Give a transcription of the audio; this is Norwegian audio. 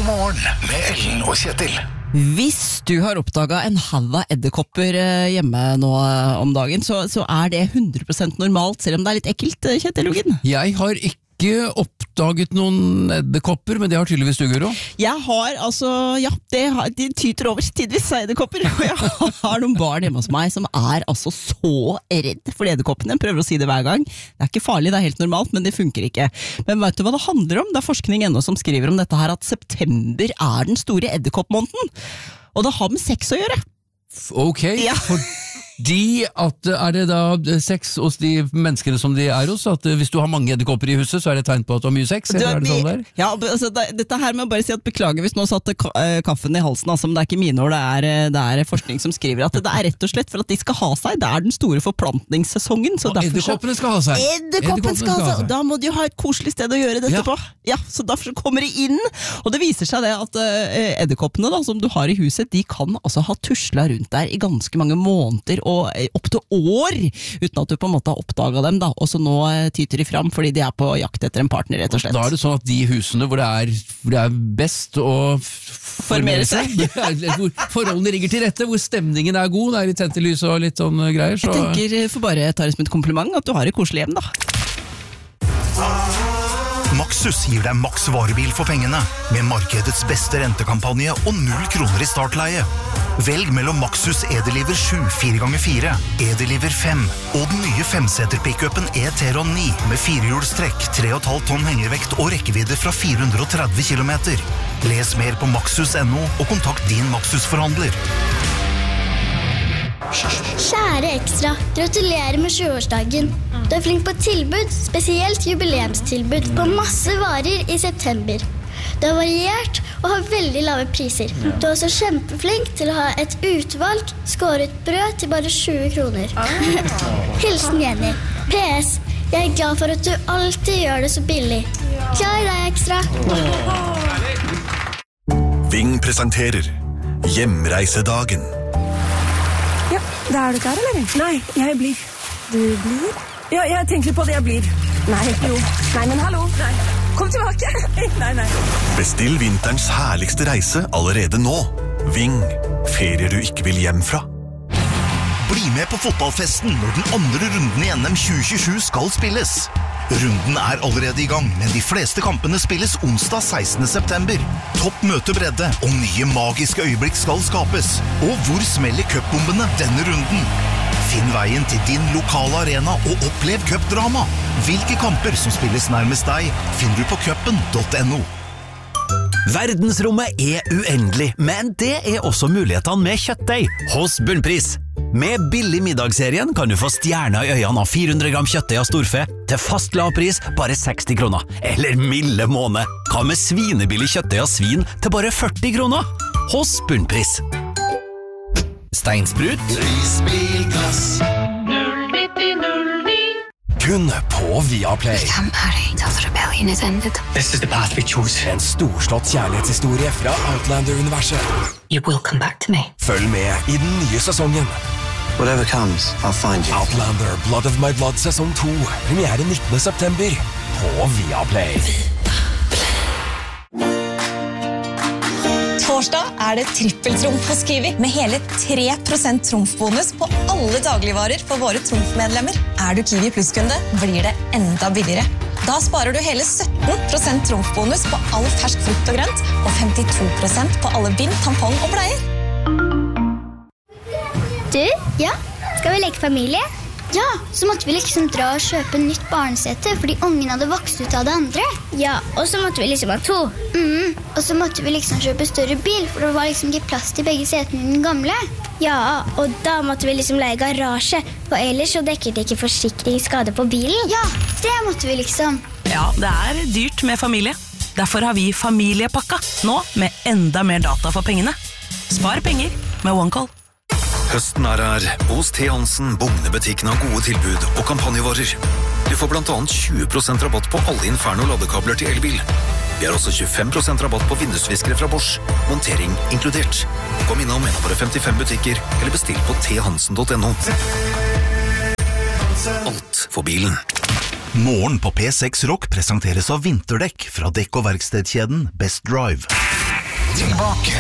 God morgen med Ellen og Kjetil. Hvis du har oppdaget en hav av edderkopper hjemme nå om dagen, så det 100% normalt, selv om det litt ekkelt, Kjetil Lugin. Jeg har ikke oppdaget noen edderkopper, men det har tydeligvis du, Guro. Jeg har de tyter over tidvis edderkopper, og jeg har noen barn hjemme hos meg som så redd for edderkoppene. Jeg prøver å si det hver gang. Det ikke farlig, det helt normalt, men det funker ikke. Men vet du hva det handler om? Det forskning ennå som skriver om dette her, at september den store edderkoppmåneden. Og det har med sex å gjøre. Ok, ja. Fordi at det da sex hos de menneskene som de hos, at hvis du har mange edderkopper i huset, så det tegn på at du har mye sex, eller det sånn der? Ja, altså, dette her med å bare si at beklager hvis nå satte kaffen i halsen, altså, men det ikke mine ord, det forskning som skriver at det rett og slett for at de skal ha seg, det den store forplantningssesongen. Så og edderkoppene skal ha seg. Edderkoppene skal ha seg, da må de ha et koselig sted å gjøre dette på. Ja, så derfor kommer de inn, og det viser seg det at edderkoppene da, som du har i huset, de kan altså ha tuslet rundt der i ganske mange måneder, og opp til år, uten at du på en måte har oppdaget dem da, og så nå tyter de fram fordi de på jakt etter en partner, rett og slett. Da det sånn at de husene hvor det best å formere seg, hvor forholdene ligger til rette, hvor stemningen god, det litt tent i lys og litt sånn greier, så... Jeg tenker, for bare ta det som et kompliment, at du har et koselig hjem da. Maxus gir deg maks varebil for pengene, med markedets beste rentekampanje og 0 kroner i startleie. Velg mellom Maxus Edeliver 7 4x4, Edeliver 5 og den nye 5-seter-pickupen E-Teron 9 med 4-hjulstrekk, 3,5 tonn hengervekt og rekkevidde fra 430 kilometer. Les mer på maxus.no og kontakt din Maxus-forhandler. Kjære Ekstra, gratulerer med 20-årsdagen. Du flink på tilbud, spesielt jubileumstilbud på masse varer i september. Du har variert og har veldig lave priser. Du også kjempeflink til å ha et utvalg skåret brød til bare 20 kroner. Hilsen Jenny. PS, jeg glad for at du alltid gjør det så billig. Glad i deg, Ekstra. Ving presenterer Hjemreisedagen. Ja, da du klar, eller? Nei, jeg blir. Du blir? Ja, jeg tenker på det, jeg blir. Nei, jo. Nei, men hallo. Nei. Kom tilbake. Nei. Bestill vinterens herligste reise allerede nå. Ving. Ferier du ikke vil hjem fra. Bli med på fotballfesten når den andre runden i NM 2027 skal spilles. Runden allerede i gang, men de fleste kampene spilles onsdag 16. september. Topp møtebredde og nye magiske øyeblikk skal skapes. Og hvor smeller cupbombene denne runden? Finn veien til din lokale arena og opplev cupdrama. Hvilke kamper som spilles nærmest deg, finner du på cupen.no. Verdensrommet uendelig, men det også mulighetene med kjøttdeig hos Bunnpris. Med billig middagsserien kan du få stjerner i øynene av 400 gram kjøttdeig av storfe til fast lavpris bare 60 kroner. Eller milde måned. Hva med svinebillig kjøttdeig av svin til bare 40 kroner? Hos Bunnpris. Steinsprut. Prisbilglass 09009. Kun på Viaplay. Become party until the rebellion is ended. This is the path we chose. En storslått kjærlighetshistorie fra Outlander-universet. You will come back to me. Følg med i den nye sesongen. Whatever comes, I'll find you. Outlander, Blood of My Blood, sesong 2. Premiere 19. september. På Viaplay. Torsdag det trippeltrumf hos Kiwi, med hele 3% trumfbonus på alle dagligvarer for våre trumfmedlemmer. Du Kiwi Plus-kunde, blir det enda billigere. Da sparer du hele 17% trumfbonus på all fersk frukt og grønt, og 52% på alle bind, tampong og bleier. Du, ja, skal vi leke familie? Ja, så måtte vi liksom dra og kjøpe nytt barnesete, fordi ungen hadde vokst ut av det andre. Ja, og så måtte vi liksom ha 2. Og så måtte vi liksom kjøpe større bil, for det var liksom ikke plass til begge setene i den gamle. Ja, og da måtte vi liksom leie garasje, for ellers så dekket det ikke forsikringsskade på bilen. Ja, det måtte vi liksom. Ja, det dyrt med familie. Derfor har vi familiepakka, nå med enda mer data for pengene. Spar penger med OneCall. Høsten her hos T. Hansen. Bugnebutikken har gode tilbud og kampanjevarer. Du får blant annet 20% rabatt på alle Inferno-ladekabler til elbil. Vi har også 25% rabatt på vindusviskere fra Bosch. Montering inkludert. Kom innom en av våre 55 butikker, eller bestill på thansen.no. Alt for bilen. Morgen på P6 Rock presenteres av vinterdekk fra dekk- og verkstedkjeden Best Drive. Tilbake